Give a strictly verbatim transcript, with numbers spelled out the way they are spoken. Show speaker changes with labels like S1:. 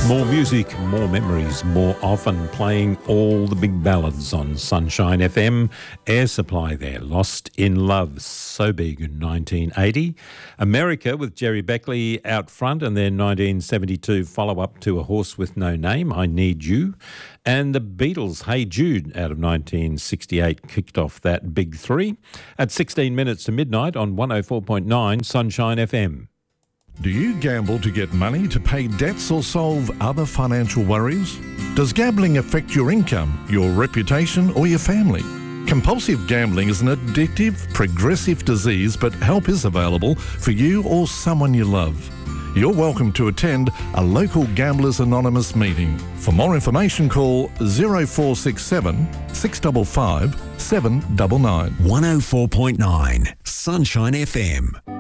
S1: More music, more memories, more often playing all the big ballads on Sunshine F M. Air Supply there, Lost in Love, so big in nineteen eighty. America with Jerry Beckley out front, and then nineteen seventy-two follow-up to A Horse with No Name, I Need You. And the Beatles, Hey Jude, out of nineteen sixty-eight, kicked off that big three. At sixteen minutes to midnight on one oh four point nine Sunshine F M.
S2: Do you gamble to get money to pay debts or solve other financial worries? Does gambling affect your income, your reputation or your family? Compulsive gambling is an addictive, progressive disease, but help is available for you or someone you love. You're welcome to attend a local Gamblers Anonymous meeting. For more information, call oh four six seven, six five five, seven nine nine.
S3: one oh four point nine Sunshine F M.